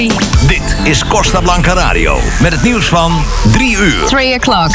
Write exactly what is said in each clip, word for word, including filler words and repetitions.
Dit is Costa Blanca Radio met het nieuws van drie uur. three o'clock.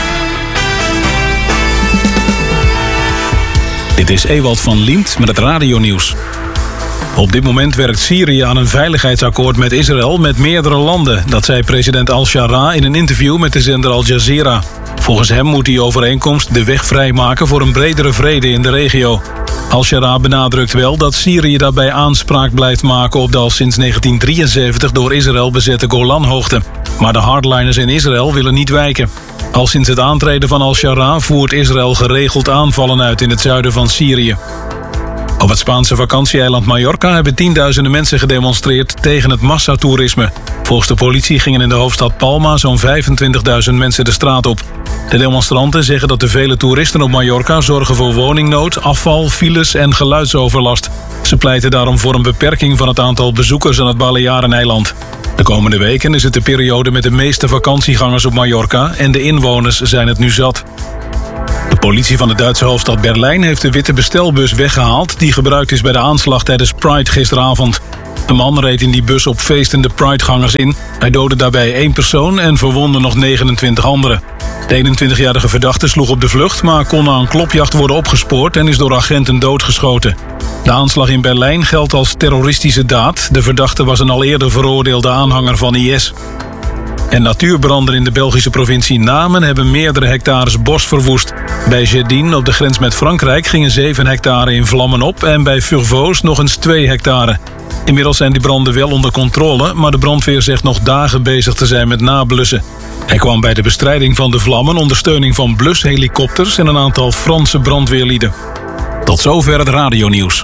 Dit is Ewald van Liemt met het radionieuws. Op dit moment werkt Syrië aan een veiligheidsakkoord met Israël met meerdere landen. Dat zei president al-Shara in een interview met de zender Al Jazeera. Volgens hem moet die overeenkomst de weg vrijmaken voor een bredere vrede in de regio. Al-Shara benadrukt wel dat Syrië daarbij aanspraak blijft maken op de al sinds negentien drieënzeventig door Israël bezette Golanhoogte. Maar de hardliners in Israël willen niet wijken. Al sinds het aantreden van Al-Shara voert Israël geregeld aanvallen uit in het zuiden van Syrië. Op het Spaanse vakantieeiland Mallorca hebben tienduizenden mensen gedemonstreerd tegen het massatoerisme. Volgens de politie gingen in de hoofdstad Palma zo'n vijfentwintigduizend mensen de straat op. De demonstranten zeggen dat de vele toeristen op Mallorca zorgen voor woningnood, afval, files en geluidsoverlast. Ze pleiten daarom voor een beperking van het aantal bezoekers aan het Baleareneiland. De komende weken is het de periode met de meeste vakantiegangers op Mallorca en de inwoners zijn het nu zat. De politie van de Duitse hoofdstad Berlijn heeft de witte bestelbus weggehaald die gebruikt is bij de aanslag tijdens Pride gisteravond. Een man reed in die bus op feestende Pridegangers in. Hij doodde daarbij één persoon en verwondde nog negenentwintig anderen. De eenentwintigjarige verdachte sloeg op de vlucht, maar kon na een klopjacht worden opgespoord en is door agenten doodgeschoten. De aanslag in Berlijn geldt als terroristische daad. De verdachte was een al eerder veroordeelde aanhanger van I S. En natuurbranden in de Belgische provincie Namen hebben meerdere hectares bos verwoest. Bij Gedin op de grens met Frankrijk gingen zeven hectare in vlammen op en bij Furvoos nog eens twee hectare. Inmiddels zijn die branden wel onder controle, maar de brandweer zegt nog dagen bezig te zijn met nablussen. Hij kwam bij de bestrijding van de vlammen ondersteuning van blushelikopters en een aantal Franse brandweerlieden. Tot zover het radionieuws.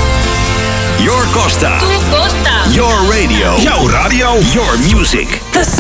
Your Costa. Tu Costa. Your radio. Jouw radio. Your music.